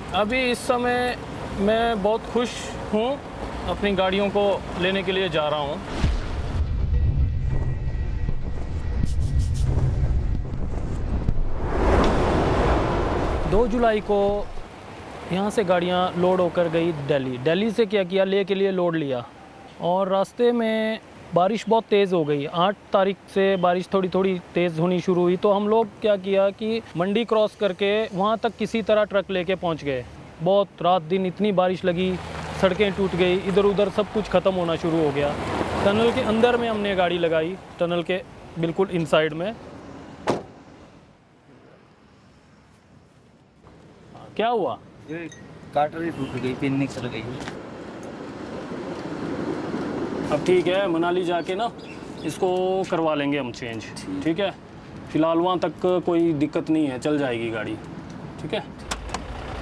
अभी इस समय मैं बहुत खुश हूँ, अपनी गाड़ियों को लेने के लिए जा रहा हूँ। 2 जुलाई को यहाँ से गाड़ियाँ लोड होकर गई दिल्ली। दिल्ली से क्या किया, ले के लिए लोड लिया और रास्ते में बारिश बहुत तेज़ हो गई। 8 तारीख से बारिश थोड़ी थोड़ी तेज़ होनी शुरू हुई, तो हम लोग क्या किया कि मंडी क्रॉस करके वहाँ तक किसी तरह ट्रक लेके पहुँच गए। बहुत रात दिन इतनी बारिश लगी, सड़कें टूट गई, इधर उधर सब कुछ ख़त्म होना शुरू हो गया। टनल के अंदर में हमने गाड़ी लगाई, टनल के बिल्कुल इनसाइड में। क्या हुआ? ये काटरी टूट गई, पिन निकल गई। अब ठीक है, मनाली जाके ना इसको करवा लेंगे हम चेंज। ठीक है, फिलहाल वहाँ तक कोई दिक्कत नहीं है, चल जाएगी गाड़ी। ठीक है।